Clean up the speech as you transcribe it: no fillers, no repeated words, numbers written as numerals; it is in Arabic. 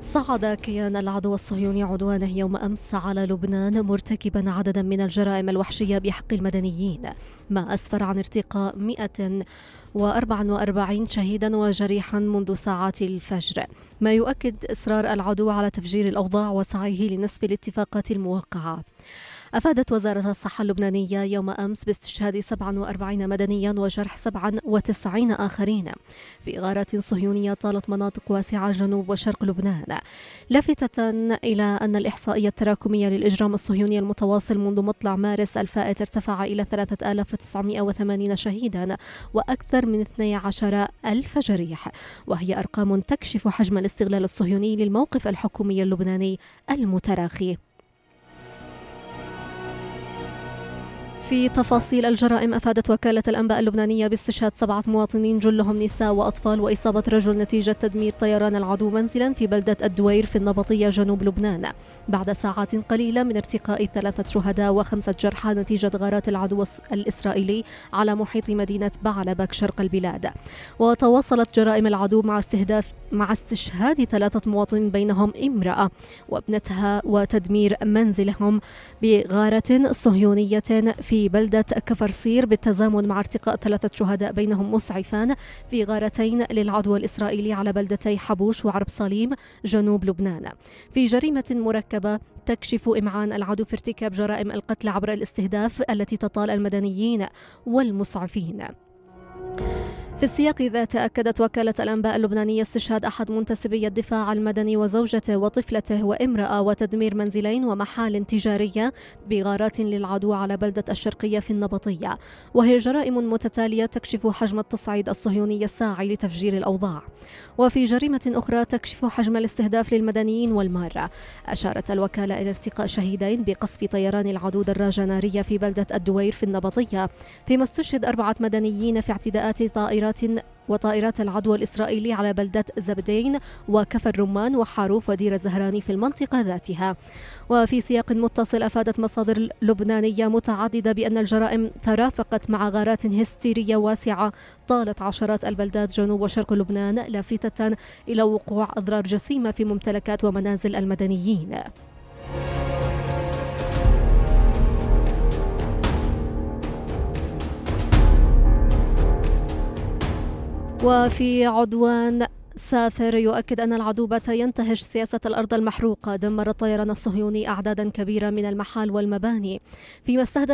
صعد كيان العدو الصهيوني عدوانه يوم أمس على لبنان مرتكبا عددا من الجرائم الوحشية بحق المدنيين، ما أسفر عن ارتقاء 144 شهيدا وجريحا منذ ساعات الفجر، ما يؤكد إصرار العدو على تفجير الأوضاع وسعيه لنسف الاتفاقات الموقعة. أفادت وزارة الصحة اللبنانية يوم أمس باستشهاد 47 مدنيا وجرح 97 آخرين في غارات صهيونية طالت مناطق واسعة جنوب وشرق لبنان، لافتة إلى أن الإحصائية التراكمية للإجرام الصهيوني المتواصل منذ مطلع مارس الفائت ارتفع إلى 3980 شهيدا وأكثر من 12 ألف جريح، وهي أرقام تكشف حجم الاستغلال الصهيوني للموقف الحكومي اللبناني المتراخي. في تفاصيل الجرائم، أفادت وكالة الأنباء اللبنانية باستشهاد 7 مواطنين جلهم نساء وأطفال وإصابة رجل نتيجة تدمير طيران العدو منزلا في بلدة الدوير في النبطية جنوب لبنان، بعد ساعات قليلة من ارتقاء 3 شهداء و5 جرحى نتيجة غارات العدو الإسرائيلي على محيط مدينة بعلبك شرق البلاد. وتواصلت جرائم العدو مع استشهاد 3 مواطنين بينهم امرأة وابنتها وتدمير منزلهم بغارة صهيونية في بلدة كفرسير، بالتزامن مع ارتقاء 3 شهداء بينهم مسعفان في غارتين للعدو الإسرائيلي على بلدتي حبوش وعرب صليم جنوب لبنان، في جريمة مركبة تكشف إمعان العدو في ارتكاب جرائم القتل عبر الاستهداف التي تطال المدنيين والمسعفين. في السياق ذاته، أكدت وكالة الأنباء اللبنانية استشهاد أحد منتسبي الدفاع المدني وزوجته وطفلته وامرأة وتدمير منزلين ومحال تجارية بغارات للعدو على بلدة الشرقية في النبطية، وهي جرائم متتالية تكشف حجم التصعيد الصهيوني الساعي لتفجير الأوضاع. وفي جريمة أخرى تكشف حجم الاستهداف للمدنيين والمارة، أشارت الوكالة إلى ارتقاء شهيدين بقصف طيران العدو دراجة نارية في بلدة الدوير في النبطية، فيما استشهد 4 مدنيين في اعتداءات طائرات العدو الإسرائيلي على بلدة زبدين وكفر رمان وحاروف ودير الزهراني في المنطقة ذاتها. وفي سياق متصل، أفادت مصادر لبنانية متعددة بأن الجرائم ترافقت مع غارات هستيرية واسعة طالت عشرات البلدات جنوب وشرق لبنان، لافتة إلى وقوع أضرار جسيمة في ممتلكات ومنازل المدنيين. وفي عدوان سافر، يؤكد أن العدو بات ينتهج سياسة الأرض المحروقة، دمر الطيران الصهيوني أعدادا كبيرة من المحال والمباني، فيما استهدف